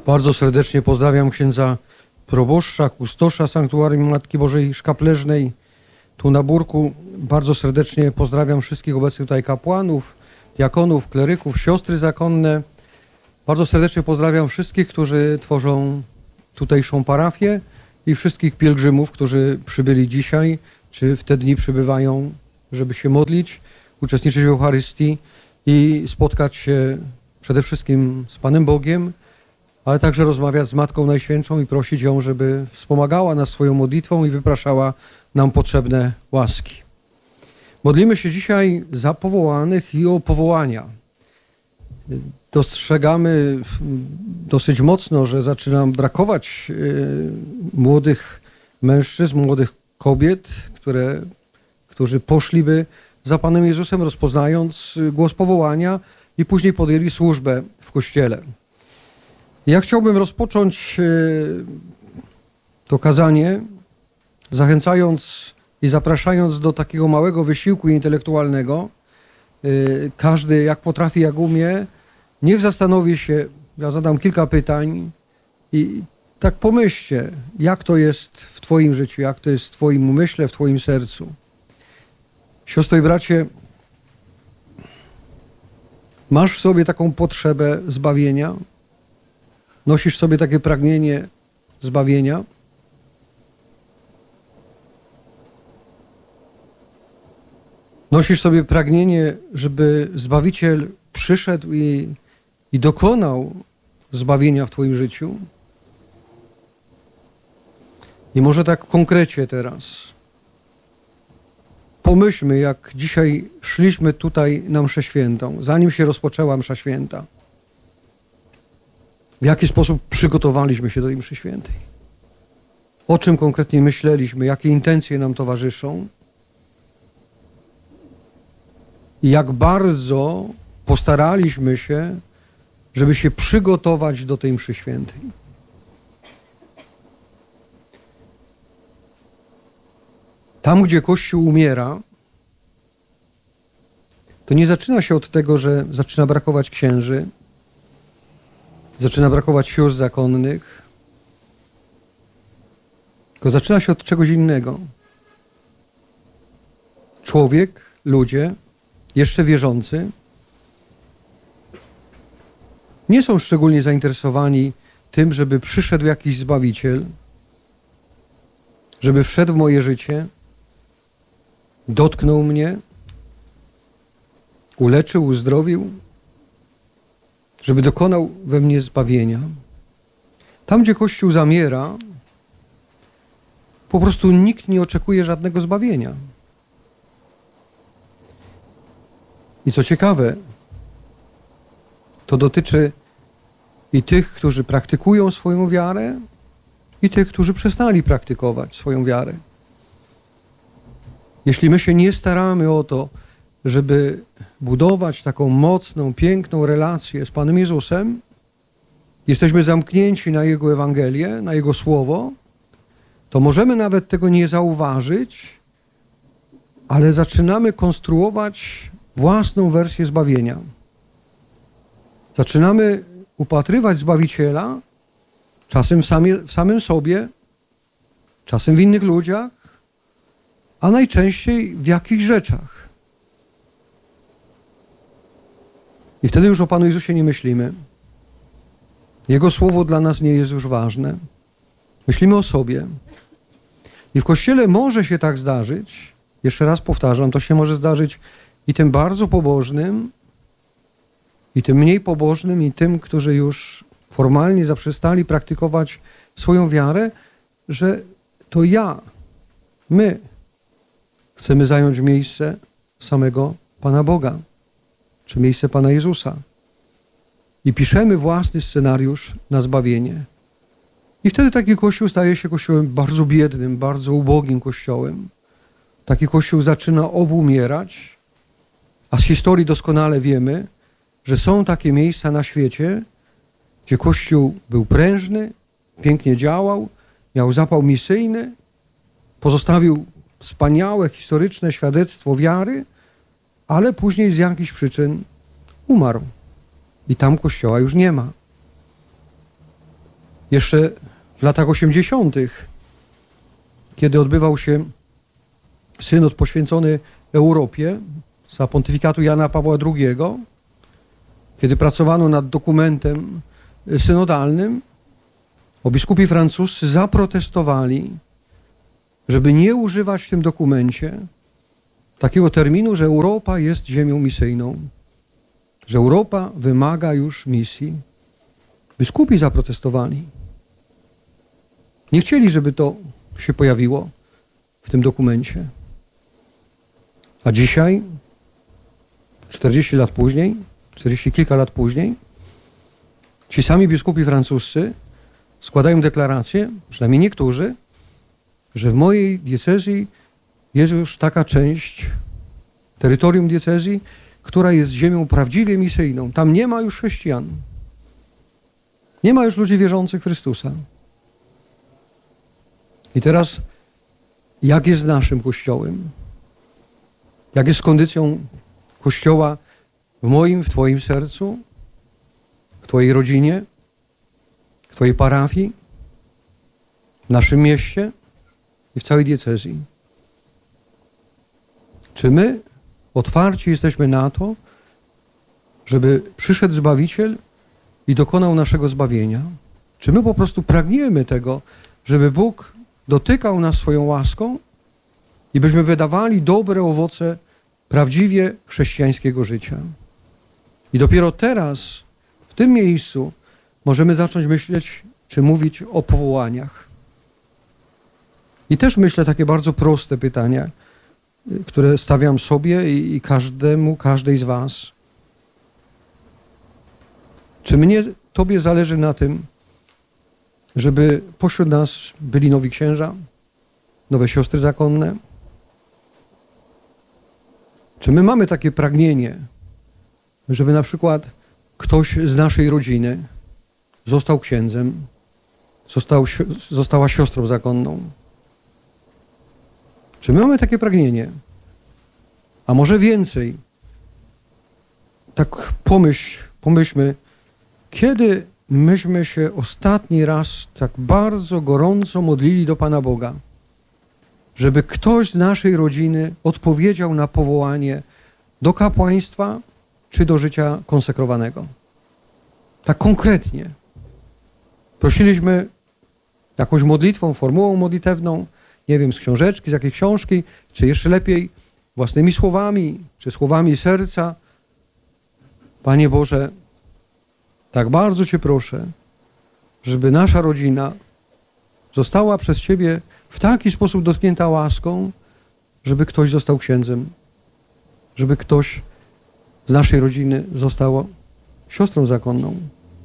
Bardzo serdecznie pozdrawiam księdza proboszcza, kustosza Sanktuarium Matki Bożej Szkapleżnej tu na Burku. Bardzo serdecznie pozdrawiam wszystkich obecnych tutaj kapłanów, diakonów, kleryków, siostry zakonne. Bardzo serdecznie pozdrawiam wszystkich, którzy tworzą tutejszą parafię i wszystkich pielgrzymów, którzy przybyli dzisiaj, czy w te dni przybywają, żeby się modlić, uczestniczyć w Eucharystii i spotkać się przede wszystkim z Panem Bogiem, ale także rozmawiać z Matką Najświętszą i prosić ją, żeby wspomagała nas swoją modlitwą i wypraszała nam potrzebne łaski. Modlimy się dzisiaj za powołanych i o powołania. Dostrzegamy dosyć mocno, że zaczyna brakować młodych mężczyzn, młodych kobiet, którzy poszliby za Panem Jezusem, rozpoznając głos powołania i później podjęli służbę w Kościele. Ja chciałbym rozpocząć to kazanie, zachęcając i zapraszając do takiego małego wysiłku intelektualnego. Każdy jak potrafi, jak umie, niech zastanowi się, ja zadam kilka pytań i tak pomyślcie, jak to jest w Twoim życiu, jak to jest w Twoim umyśle, w Twoim sercu. Siostro i bracie, masz w sobie taką potrzebę zbawienia? Nosisz w sobie takie pragnienie zbawienia? Nosisz sobie pragnienie, żeby Zbawiciel przyszedł i dokonał zbawienia w Twoim życiu? I może tak w konkrecie teraz. Pomyślmy, jak dzisiaj szliśmy tutaj na mszę świętą, zanim się rozpoczęła msza święta. W jaki sposób przygotowaliśmy się do tej mszy świętej? O czym konkretnie myśleliśmy? Jakie intencje nam towarzyszą? I jak bardzo postaraliśmy się, żeby się przygotować do tej mszy świętej. Tam, gdzie Kościół umiera, to nie zaczyna się od tego, że zaczyna brakować księży, zaczyna brakować sióstr zakonnych, tylko zaczyna się od czegoś innego. Człowiek, ludzie, jeszcze wierzący, nie są szczególnie zainteresowani tym, żeby przyszedł jakiś Zbawiciel, żeby wszedł w moje życie, dotknął mnie, uleczył, uzdrowił, żeby dokonał we mnie zbawienia. Tam, gdzie Kościół zamiera, po prostu nikt nie oczekuje żadnego zbawienia. I co ciekawe, to dotyczy i tych, którzy praktykują swoją wiarę, i tych, którzy przestali praktykować swoją wiarę. Jeśli my się nie staramy o to, żeby budować taką mocną, piękną relację z Panem Jezusem, jesteśmy zamknięci na Jego Ewangelię, na Jego Słowo, to możemy nawet tego nie zauważyć, ale zaczynamy konstruować własną wersję zbawienia. Zaczynamy upatrywać Zbawiciela, czasem w samym sobie, czasem w innych ludziach, a najczęściej w jakichś rzeczach. I wtedy już o Panu Jezusie nie myślimy. Jego Słowo dla nas nie jest już ważne. Myślimy o sobie. I w Kościele może się tak zdarzyć, jeszcze raz powtarzam, to się może zdarzyć i tym bardzo pobożnym, i tym mniej pobożnym, i tym, którzy już formalnie zaprzestali praktykować swoją wiarę, że to my chcemy zająć miejsce samego Pana Boga, czy miejsce Pana Jezusa. I piszemy własny scenariusz na zbawienie. I wtedy taki Kościół staje się Kościołem bardzo biednym, bardzo ubogim Kościołem. Taki Kościół zaczyna obumierać, a z historii doskonale wiemy, że są takie miejsca na świecie, gdzie Kościół był prężny, pięknie działał, miał zapał misyjny, pozostawił wspaniałe, historyczne świadectwo wiary, ale później z jakichś przyczyn umarł. I tam Kościoła już nie ma. Jeszcze w latach 80., kiedy odbywał się synod poświęcony Europie za pontyfikatu Jana Pawła II, kiedy pracowano nad dokumentem synodalnym, biskupi francuscy zaprotestowali, żeby nie używać w tym dokumencie takiego terminu, że Europa jest ziemią misyjną, że Europa wymaga już misji. Biskupi zaprotestowali. Nie chcieli, żeby to się pojawiło w tym dokumencie. A dzisiaj, 40 lat później, 40 kilka lat później, ci sami biskupi francuscy składają deklarację, przynajmniej niektórzy, że w mojej diecezji jest już taka część terytorium diecezji, która jest ziemią prawdziwie misyjną. Tam nie ma już chrześcijan. Nie ma już ludzi wierzących w Chrystusa. I teraz, jak jest z naszym Kościołem? Jak jest z kondycją Kościoła w moim, w Twoim sercu, w Twojej rodzinie, w Twojej parafii, w naszym mieście i w całej diecezji? Czy my otwarci jesteśmy na to, żeby przyszedł Zbawiciel i dokonał naszego zbawienia? Czy my po prostu pragniemy tego, żeby Bóg dotykał nas swoją łaską i byśmy wydawali dobre owoce prawdziwie chrześcijańskiego życia? I dopiero teraz, w tym miejscu, możemy zacząć myśleć, czy mówić o powołaniach. I też myślę takie bardzo proste pytania, które stawiam sobie i każdemu, każdej z was. Czy Tobie zależy na tym, żeby pośród nas byli nowi księża, nowe siostry zakonne? Czy my mamy takie pragnienie, żeby na przykład ktoś z naszej rodziny został księdzem, została siostrą zakonną? Czy my mamy takie pragnienie? A może więcej? Tak pomyślmy, kiedy myśmy się ostatni raz tak bardzo gorąco modlili do Pana Boga, żeby ktoś z naszej rodziny odpowiedział na powołanie do kapłaństwa czy do życia konsekrowanego. Tak konkretnie. Prosiliśmy jakąś modlitwą, formułą modlitewną, nie wiem, z książeczki, z jakiej książki, czy jeszcze lepiej własnymi słowami, czy słowami serca. Panie Boże, tak bardzo Cię proszę, żeby nasza rodzina została przez Ciebie w taki sposób dotknięta łaską, żeby ktoś został księdzem, żeby ktoś z naszej rodziny został siostrą zakonną.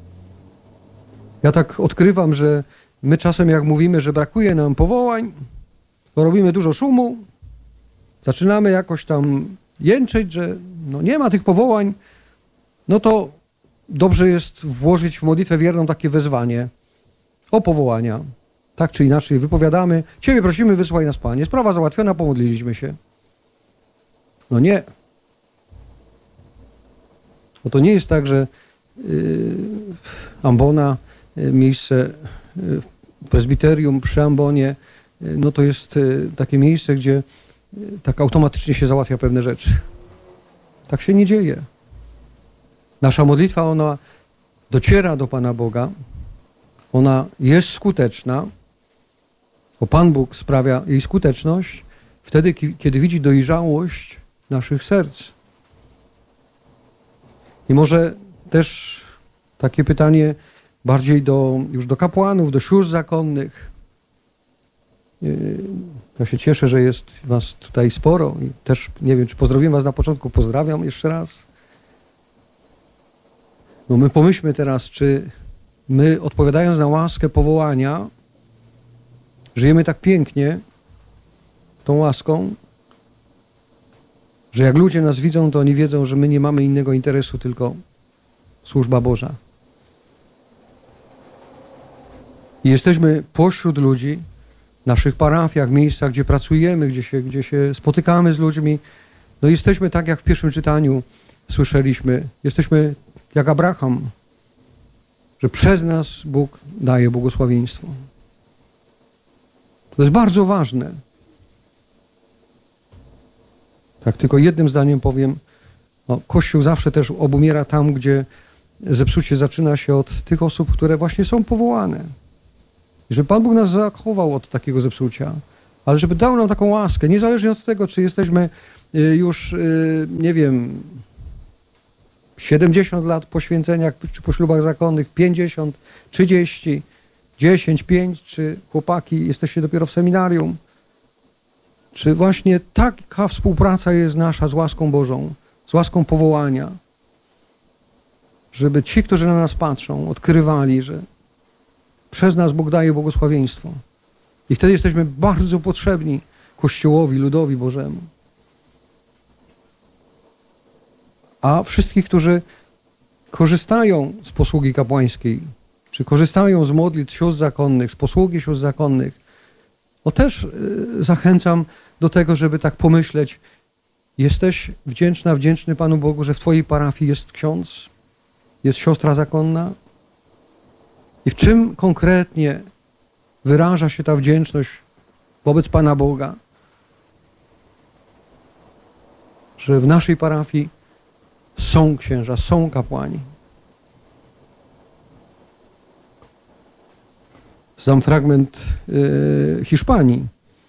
Ja tak odkrywam, że my czasem jak mówimy, że brakuje nam powołań, to robimy dużo szumu, zaczynamy jakoś tam jęczeć, że no nie ma tych powołań, no to dobrze jest włożyć w modlitwę wierną takie wezwanie o powołania. Tak czy inaczej wypowiadamy, Ciebie prosimy, wysłuchaj nas Panie. Sprawa załatwiona, pomodliliśmy się. No nie. No to nie jest tak, że ambona, miejsce prezbiterium przy ambonie, no to jest takie miejsce, gdzie tak automatycznie się załatwia pewne rzeczy. Tak się nie dzieje. Nasza modlitwa, ona dociera do Pana Boga, ona jest skuteczna, bo Pan Bóg sprawia jej skuteczność wtedy, kiedy widzi dojrzałość naszych serc. I może też takie pytanie bardziej już do kapłanów, do sióstr zakonnych. Ja się cieszę, że jest was tutaj sporo i też nie wiem, czy pozdrowiłem was na początku. Pozdrawiam jeszcze raz. No my pomyślmy teraz, czy my, odpowiadając na łaskę powołania, żyjemy tak pięknie tą łaską, że jak ludzie nas widzą, to oni wiedzą, że my nie mamy innego interesu, tylko służba Boża. I jesteśmy pośród ludzi, w naszych parafiach, miejscach, gdzie pracujemy, gdzie się spotykamy z ludźmi. No jesteśmy tak, jak w pierwszym czytaniu słyszeliśmy. Jesteśmy jak Abraham. że przez nas Bóg daje błogosławieństwo. To jest bardzo ważne. Tak, tylko jednym zdaniem powiem, Kościół zawsze też obumiera tam, gdzie zepsucie zaczyna się od tych osób, które właśnie są powołane. I żeby Pan Bóg nas zachował od takiego zepsucia, ale żeby dał nam taką łaskę, niezależnie od tego, czy jesteśmy już, nie wiem, 70 lat po święceniach, czy po ślubach zakonnych, 50, 30, 10, 5, czy chłopaki, jesteście dopiero w seminarium. Czy właśnie taka współpraca jest nasza z łaską Bożą, z łaską powołania, żeby ci, którzy na nas patrzą, odkrywali, że przez nas Bóg daje błogosławieństwo. I wtedy jesteśmy bardzo potrzebni Kościołowi, ludowi Bożemu. A wszystkich, którzy korzystają z posługi kapłańskiej, czy korzystają z modlitw sióstr zakonnych, z posługi sióstr zakonnych, też zachęcam do tego, żeby tak pomyśleć, jesteś wdzięczny Panu Bogu, że w twojej parafii jest ksiądz, jest siostra zakonna? I w czym konkretnie wyraża się ta wdzięczność wobec Pana Boga? Że w naszej parafii są księża, są kapłani. Znam fragment Hiszpanii.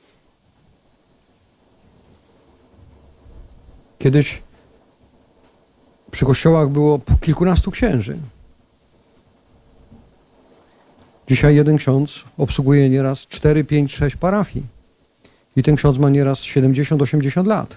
Kiedyś przy kościołach było po kilkunastu księży. Dzisiaj jeden ksiądz obsługuje nieraz 4, 5, 6 parafii. I ten ksiądz ma nieraz 70, 80 lat.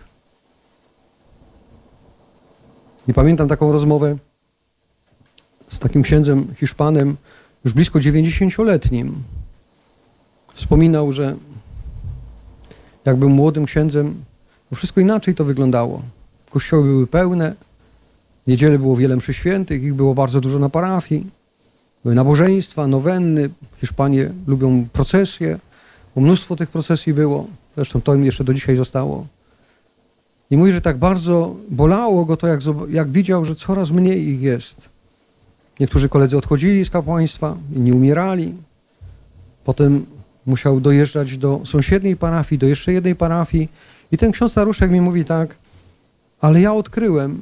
I pamiętam taką rozmowę z takim księdzem Hiszpanem, już blisko 90-letnim. Wspominał, że jak był młodym księdzem, to wszystko inaczej to wyglądało. Kościoły były pełne, w niedzielę było wiele mszy świętych, ich było bardzo dużo na parafii. Były nabożeństwa, nowenny. Hiszpanie lubią procesje, bo mnóstwo tych procesji było. Zresztą to im jeszcze do dzisiaj zostało. I mówi, że tak bardzo bolało go to, jak widział, że coraz mniej ich jest. Niektórzy koledzy odchodzili z kapłaństwa, inni umierali. Potem musiał dojeżdżać do sąsiedniej parafii, do jeszcze jednej parafii. I ten ksiądz staruszek mi mówi tak, ale ja odkryłem,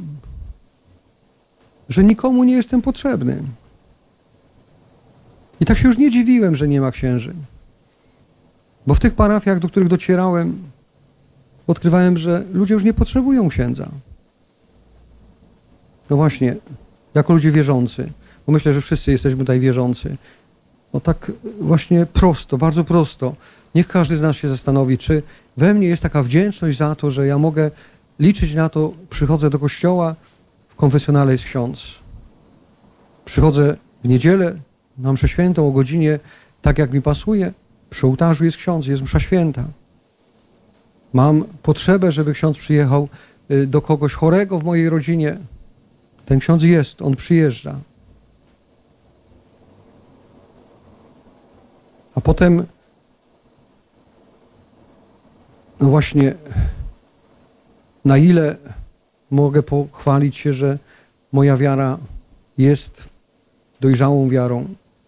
że nikomu nie jestem potrzebny. I tak się już nie dziwiłem, że nie ma księży. Bo w tych parafiach, do których docierałem, odkrywałem, że ludzie już nie potrzebują księdza. No właśnie, jako ludzie wierzący, bo myślę, że wszyscy jesteśmy tutaj wierzący, no tak właśnie prosto, bardzo prosto, niech każdy z nas się zastanowi, czy we mnie jest taka wdzięczność za to, że ja mogę liczyć na to, przychodzę do kościoła, w konfesjonale jest ksiądz. Przychodzę w niedzielę na mszę świętą o godzinie, tak jak mi pasuje, przy ołtarzu jest ksiądz, jest msza święta. Mam potrzebę, żeby ksiądz przyjechał do kogoś chorego w mojej rodzinie. Ten ksiądz jest, on przyjeżdża. A potem, no właśnie, na ile mogę pochwalić się, że moja wiara jest dojrzałą wiarą,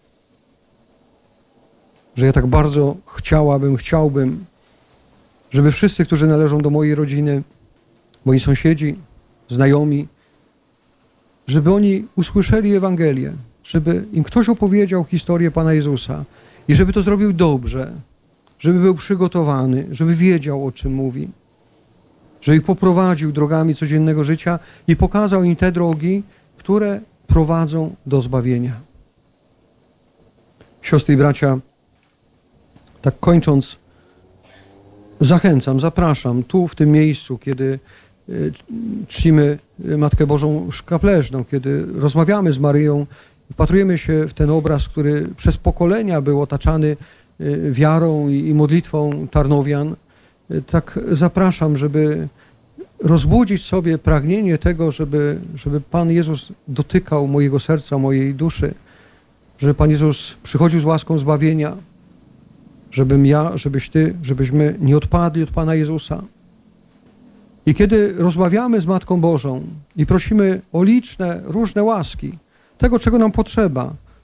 że ja tak bardzo chciałbym, żeby wszyscy, którzy należą do mojej rodziny, moi sąsiedzi, znajomi, żeby oni usłyszeli Ewangelię, żeby im ktoś opowiedział historię Pana Jezusa i żeby to zrobił dobrze, żeby był przygotowany, żeby wiedział, o czym mówi, że ich poprowadził drogami codziennego życia i pokazał im te drogi, które prowadzą do zbawienia. Siostry i bracia, tak kończąc, zachęcam, zapraszam tu w tym miejscu, kiedy czcimy Matkę Bożą Szkapleżną, kiedy rozmawiamy z Maryją, wpatrujemy się w ten obraz, który przez pokolenia był otaczany wiarą i modlitwą Tarnowian. Tak zapraszam, żeby rozbudzić sobie pragnienie tego, żeby Pan Jezus dotykał mojego serca, mojej duszy, żeby Pan Jezus przychodził z łaską zbawienia, żebym ja, żebyś Ty, żebyśmy nie odpadli od Pana Jezusa. I kiedy rozmawiamy z Matką Bożą i prosimy o liczne, różne łaski, tego, czego nam potrzeba,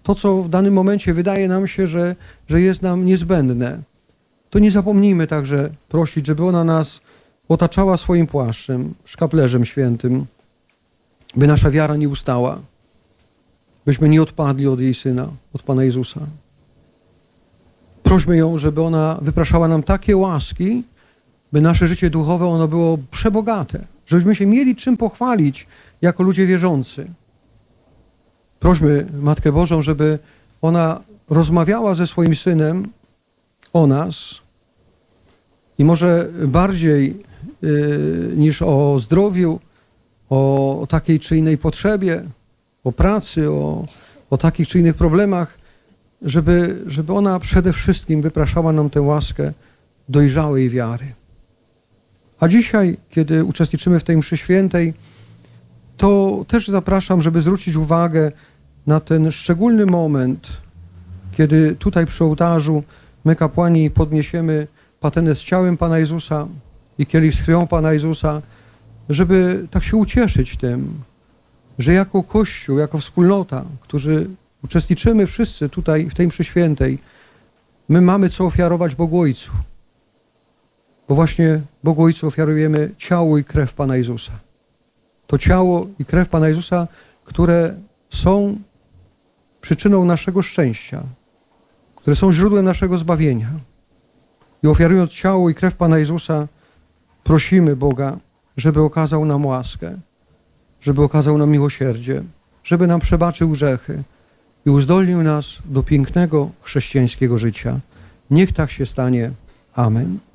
to, co w danym momencie wydaje nam się, że jest nam niezbędne, to nie zapomnijmy także prosić, żeby ona nas otaczała swoim płaszczem, szkaplerzem świętym, by nasza wiara nie ustała, byśmy nie odpadli od jej Syna, od Pana Jezusa. Prośmy ją, żeby ona wypraszała nam takie łaski, by nasze życie duchowe ono było przebogate, żebyśmy się mieli czym pochwalić jako ludzie wierzący. Prośmy Matkę Bożą, żeby ona rozmawiała ze swoim Synem o nas i może bardziej niż o zdrowiu, o takiej czy innej potrzebie, o pracy, o takich czy innych problemach, żeby ona przede wszystkim wypraszała nam tę łaskę dojrzałej wiary. A dzisiaj, kiedy uczestniczymy w tej mszy świętej, to też zapraszam, żeby zwrócić uwagę na ten szczególny moment, kiedy tutaj przy ołtarzu my, kapłani, podniesiemy patenę z ciałem Pana Jezusa i kielich z krwią Pana Jezusa, żeby tak się ucieszyć tym, że jako Kościół, jako wspólnota, którzy uczestniczymy wszyscy tutaj w tej mszy świętej, my mamy co ofiarować Bogu Ojcu. Bo właśnie Bogu Ojcu ofiarujemy ciało i krew Pana Jezusa. To ciało i krew Pana Jezusa, które są przyczyną naszego szczęścia, które są źródłem naszego zbawienia. I ofiarując ciało i krew Pana Jezusa, prosimy Boga, żeby okazał nam łaskę, żeby okazał nam miłosierdzie, żeby nam przebaczył grzechy i uzdolnił nas do pięknego chrześcijańskiego życia. Niech tak się stanie. Amen.